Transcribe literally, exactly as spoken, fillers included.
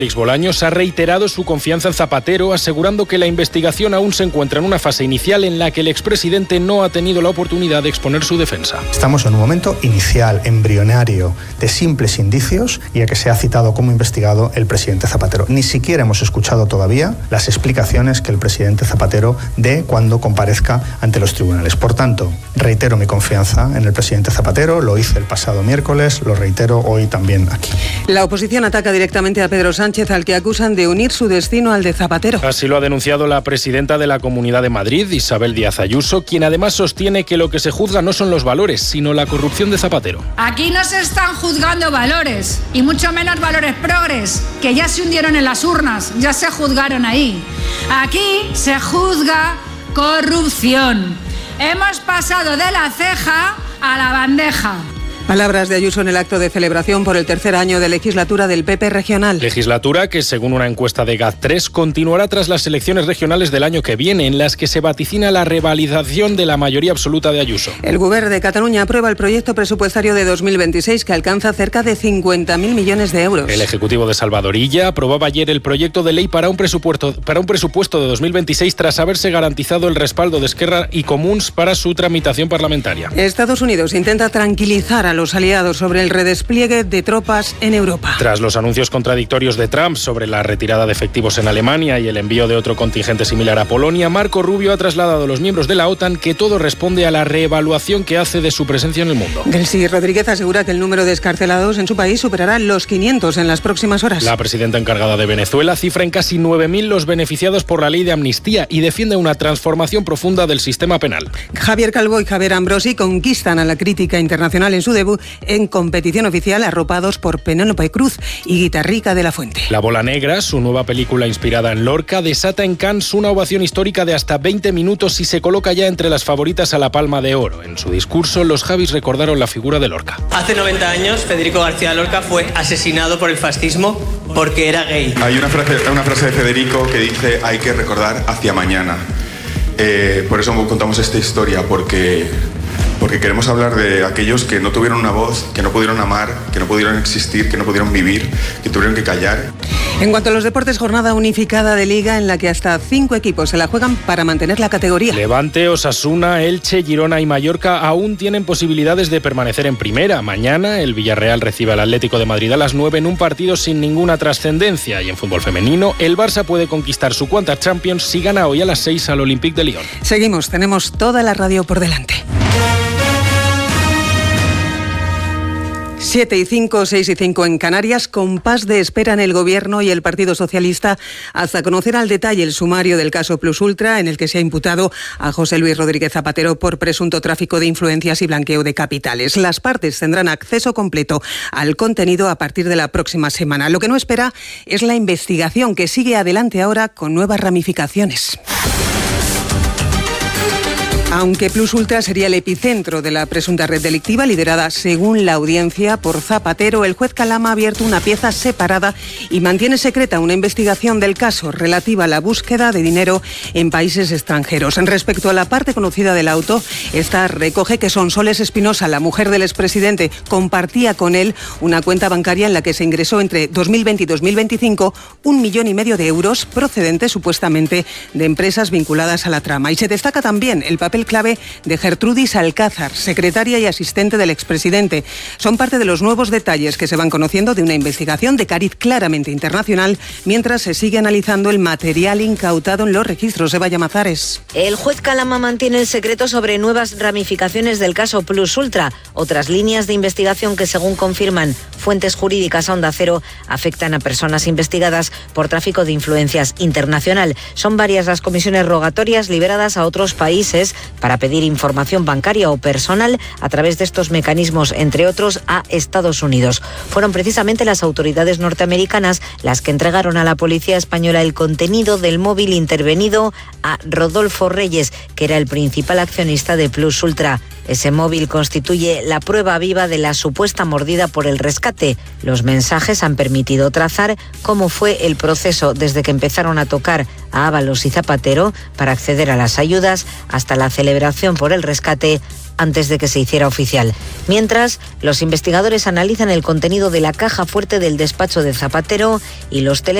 Félix Bolaños ha reiterado su confianza en Zapatero, asegurando que la investigación aún se encuentra en una fase inicial en la que el expresidente no ha tenido la oportunidad de exponer su defensa. Estamos en un momento inicial, embrionario, de simples indicios y a que se ha citado como investigado el presidente Zapatero. Ni siquiera hemos escuchado todavía las explicaciones que el presidente Zapatero dé cuando comparezca ante los tribunales. Por tanto, reitero mi confianza en el presidente Zapatero, lo hice el pasado miércoles, lo reitero hoy también aquí. La oposición ataca directamente a Pedro Sánchez, al que acusan de unir su destino al de Zapatero. Así lo ha denunciado la presidenta de la Comunidad de Madrid, Isabel Díaz Ayuso, quien además sostiene que lo que se juzga no son los valores, sino la corrupción de Zapatero. Aquí no se están juzgando valores, y mucho menos valores progres, que ya se hundieron en las urnas, ya se juzgaron ahí. Aquí se juzga corrupción. Hemos pasado de la ceja a la bandeja. Palabras de Ayuso en el acto de celebración por el tercer año de legislatura del P P regional. Legislatura que, según una encuesta de GAT tres, continuará tras las elecciones regionales del año que viene, en las que se vaticina la revalidación de la mayoría absoluta de Ayuso. El Govern de Cataluña aprueba el proyecto presupuestario de dos mil veintiséis, que alcanza cerca de cincuenta mil millones de euros. El Ejecutivo de Salvador Illa aprobaba ayer el proyecto de ley para un presupuesto, para un presupuesto de dos mil veintiséis, tras haberse garantizado el respaldo de Esquerra y Comuns para su tramitación parlamentaria. Estados Unidos intenta tranquilizar a los aliados sobre el redespliegue de tropas en Europa. Tras los anuncios contradictorios de Trump sobre la retirada de efectivos en Alemania y el envío de otro contingente similar a Polonia, Marco Rubio ha trasladado a los miembros de la OTAN que todo responde a la reevaluación que hace de su presencia en el mundo. Delcy Rodríguez asegura que el número de excarcelados en su país superará los quinientos en las próximas horas. La presidenta encargada de Venezuela cifra en casi nueve mil los beneficiados por la ley de amnistía y defiende una transformación profunda del sistema penal. Javier Calvo y Javier Ambrosi conquistan a la crítica internacional en su debut en competición oficial, arropados por Penélope Cruz y Guitarrica de la Fuente. La Bola Negra, su nueva película inspirada en Lorca, desata en Cannes una ovación histórica de hasta veinte minutos y se coloca ya entre las favoritas a la Palma de Oro. En su discurso, los Javis recordaron la figura de Lorca. Hace noventa años, Federico García Lorca fue asesinado por el fascismo porque era gay. Hay una frase, una frase de Federico que dice: hay que recordar hacia mañana. Eh, por eso contamos esta historia, porque... Porque queremos hablar de aquellos que no tuvieron una voz, que no pudieron amar, que no pudieron existir, que no pudieron vivir, que tuvieron que callar. En cuanto a los deportes, jornada unificada de Liga en la que hasta cinco equipos se la juegan para mantener la categoría. Levante, Osasuna, Elche, Girona y Mallorca aún tienen posibilidades de permanecer en primera. Mañana el Villarreal recibe al Atlético de Madrid a las nueve en un partido sin ninguna trascendencia. Y en fútbol femenino, el Barça puede conquistar su cuarta Champions si gana hoy a las seis al Olympique de Lyon. Seguimos, tenemos toda la radio por delante. siete y cinco, seis y cinco en Canarias, compás de espera en el Gobierno y el Partido Socialista hasta conocer al detalle el sumario del caso Plus Ultra, en el que se ha imputado a José Luis Rodríguez Zapatero por presunto tráfico de influencias y blanqueo de capitales. Las partes tendrán acceso completo al contenido a partir de la próxima semana. Lo que no espera es la investigación, que sigue adelante ahora con nuevas ramificaciones. Aunque Plus Ultra sería el epicentro de la presunta red delictiva, liderada, según la audiencia, por Zapatero, el juez Calama ha abierto una pieza separada y mantiene secreta una investigación del caso relativa a la búsqueda de dinero en países extranjeros. Respecto a la parte conocida del auto, esta recoge que Sonsoles Espinosa, la mujer del expresidente, compartía con él una cuenta bancaria en la que se ingresó entre dos mil veinte y dos mil veinticinco un millón y medio de euros procedentes supuestamente de empresas vinculadas a la trama. Y se destaca también el papel clave de Gertrudis Alcázar, secretaria y asistente del expresidente. Son parte de los nuevos detalles que se van conociendo de una investigación de cariz claramente internacional, mientras se sigue analizando el material incautado en los registros. Eva Llamazares. El juez Calama mantiene el secreto sobre nuevas ramificaciones del caso Plus Ultra. Otras líneas de investigación que, según confirman fuentes jurídicas a Onda Cero, afectan a personas investigadas por tráfico de influencias internacional. Son varias las comisiones rogatorias liberadas a otros países para pedir información bancaria o personal a través de estos mecanismos, entre otros a Estados Unidos. Fueron precisamente las autoridades norteamericanas las que entregaron a la policía española el contenido del móvil intervenido a Rodolfo Reyes, que era el principal accionista de Plus Ultra. Ese móvil constituye la prueba viva de la supuesta mordida por el rescate. Los mensajes han permitido trazar cómo fue el proceso desde que empezaron a tocar a Ábalos y Zapatero para acceder a las ayudas hasta la celebración por el rescate antes de que se hiciera oficial. Mientras, los investigadores analizan el contenido de la caja fuerte del despacho de Zapatero y los teléfonos